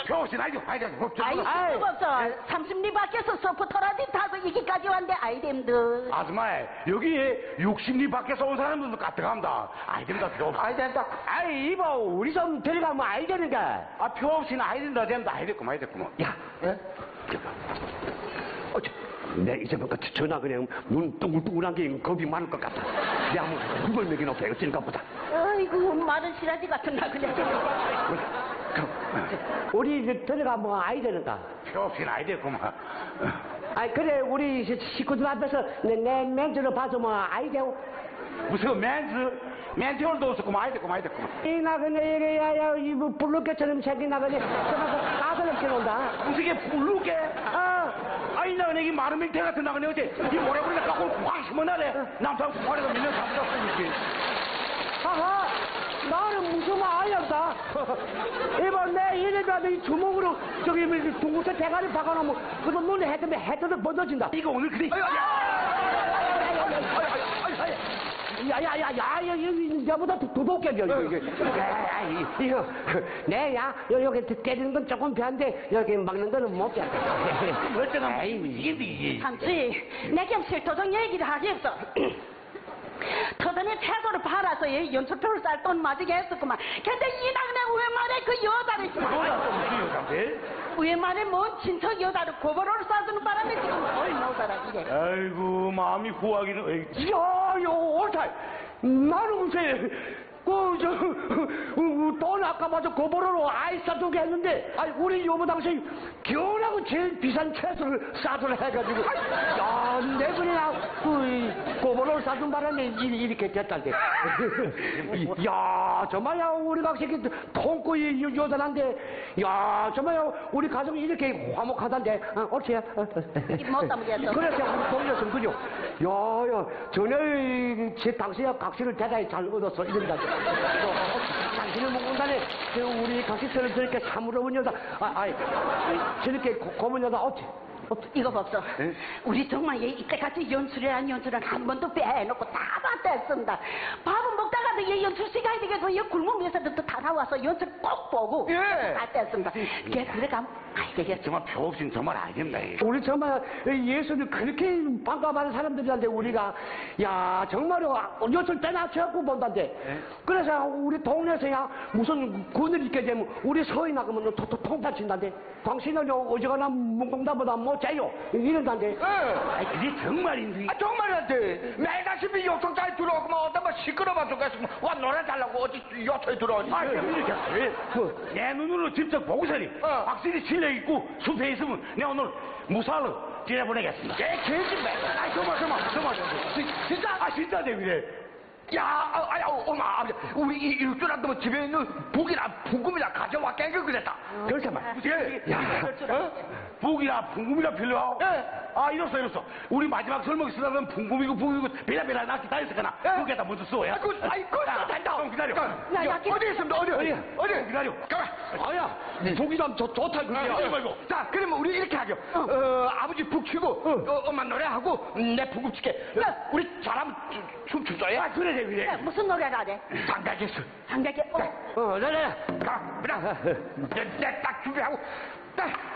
표시 나이도 아이들 아이, 없어. 30리 밖에서 서포터라디 타서 여기까지 왔는데 아이템들. 아줌마 여기에 60리 밖에서 온 사람들도 가득합니다. 아이템다 필요 없어. 아이된다. 아이 이봐 우리 좀 데려가면 아이되는가. 아, 표 없이는 아이된다 된다. 아이됐구만 아이됐구만. 야, 내 이제부터 전화 그냥 눈 둥글둥글한 게 겁이 많을 것 같아. 내가 한번 그걸 먹여놓게 어찌는가 보다. 아이고, 마른 시라지 같은 나 그냥. 우리 이제 들어가면 아이 되는가? 표 없이는 아이됐구만. 아이 그래 우리 식구들 앞에서 내 멘트를 봐주면 아이 되고. 무슨 멘트홀도 없었구만 아이됐구만 아이됐구만. 이 나그네 이게 야야 이거 블루개처럼 생긴 나그네 저거 까다롭게 논다. 무슨 게 블루게? 아니 나그네 이 마른 맹태 같은 나그네 어제 이 모래불에 갖고 확 심어나래. 남편 부활해서 밀려 잡았어 이게. 하하, 나는 무슨 아이였다. 이번 내 이래도 이 주먹으로 저기 둥글게 대가리 박아놓으면 그거 눈에 해뜨면 번져진다. 이거 오늘 그래. 야야야야 내보다 더 웃겨 이거 내야 여기 때리는 건 조금 배한데 여기 막는 거는 못 배. 어쩌나 이게 삼치, 내게 실토종 얘기를 하겠어. 터전에 채소를 팔아서 연초표를 쌀 돈 맞게 했었구만. 근데 이 당내 웬만해 그 여자를 뭐야 또 무슨 여잔데? 웬만해 뭔 친척 여자를 고버로를 싸주는 바람에 지금 어이 나오더라 이게. 아이고 마음이 후하기는. 야요 옳다. 나는 글쎄 돈 아까마저 고보로로 아이 싸주게 했는데 아이 우리 여보 당시 겨울하고 제일 비싼 채소를 싸주려 해가지고 야내 그냥 고보로를 싸준 바람에 이렇게 됐단데. 야 정말야 우리 각색이 통꼬이 여전한데 야 정말야 우리 가정이 이렇게 화목하단데 옳지. 못 담으겠어. 그래서 우리 동료였으면 그죠. 야야 전에 제 당시에 각시를 대단히 잘 얻었어 이런다. 당신을 먹는다네 우리 각시처럼 저렇게 사물어본 여자 저렇게 고문 여자 어찌 이거 없어. 네? 우리 정말 이때까지 연출이란 한 번도 빼놓고 다 봤댔습니다. 밥은 먹다가도 얘 연출 시간이 되겠어. 얘 굶은 회사들도 다 나와서 연출 꼭 보고 다 뺐습니다. 걔 들어가면 알겠어. 정말 표 없이는 정말 알겠다. 우리 정말 예수를 그렇게 반가워하는 사람들이란데 우리가 야 정말로 연출 빼놔쳐갖고 본단데. 네? 그래서 우리 동네에서야 무슨 군을 있게 되면 우리 서희 나가면 통탄 친단데 당신은 어지간한 문공다보다 못자요 이런단데. 그게 정말인데. 정말인데 매다시피 요청자에 들어오고 뭐 어떤 뭐 시끄러워 죽겠으면 와 노래 달라고 어디 요청에 들어오지. 이렇게 내 눈으로 직접 보고서니 확실히 실력 있고 숲에 있으면 내가 오늘 무사로 지내보내겠습니다. 정말 진짜 진짜네 그래. 엄마 우리 일주일 안 되면 집에 있는 북이나 풍금이나 가져와 깬거 그랬다. 그렇게 말. 북이나 풍금이나 필요하고. 이렇소. 우리 마지막 설먹이 쓰다는 풍금이고 북이고 베라베라 낫기 다 있었거나. 북에다 먼저 써야. 그거 된다. 좀 기다려. 어디 있습니다. 어디? 기다려. 가만. 북이랑 좋다 그게. 자, 그러면 우리 이렇게 하죠. 아버지 북 치고 엄마 노래하고 내 북을 칠게. 우리 잘하면 춤추자. 그래. 무슨 노래를 하래? 상가겠어. 상대게 네네. 가, 내딱 준비하고.